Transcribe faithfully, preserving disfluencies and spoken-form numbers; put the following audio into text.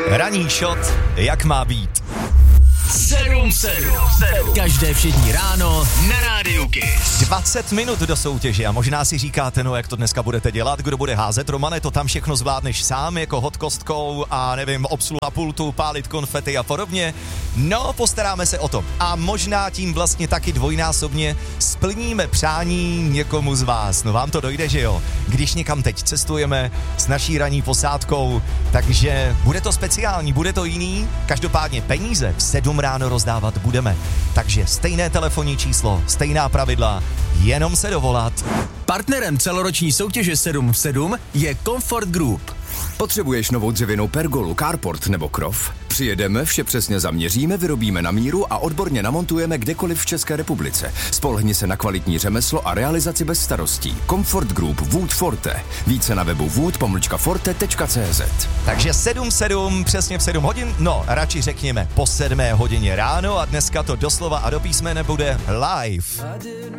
Ranní shot, jak má být. sedm sedm. Každé všední ráno na Rádiu Kiss. dvacet minut do soutěže a možná si říkáte, no jak to dneska budete dělat, kdo bude házet. Romane, to tam všechno zvládneš sám, jako hod kostkou a nevím, obsluha pultu, pálit konfety a podobně. No, postaráme se o to. A možná tím vlastně taky dvojnásobně splníme přání někomu z vás. No vám to dojde, že jo? Když někam teď cestujeme s naší ranní posádkou, takže bude to speciální, bude to jiný. Každopádně peníze v sedm ráno rozdávat budeme. Takže stejné telefonní číslo, stejná pravidla, jenom se dovolat. Partnerem celoroční soutěže sedm v sedm je Comfort Group. Potřebuješ novou dřevěnou pergolu, carport nebo krov? Přijedeme, vše přesně zaměříme, vyrobíme na míru a odborně namontujeme kdekoliv v České republice. Spolehni se na kvalitní řemeslo a realizaci bez starostí. Comfort Group Wood Forte. Více na webu wood pomlčka forte tečka cé zet. Takže sedm sedm, přesně v sedm hodin, no radši řekněme po sedmé hodině ráno a dneska to doslova a do písmene bude live.